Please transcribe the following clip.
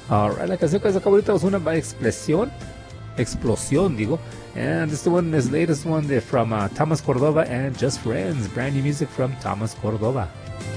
Alright, la canción que sacó ahorita es una explosión, digo. And this one is latest one from Thomas Cordova and Just Friends, brand new music from Thomas Cordova.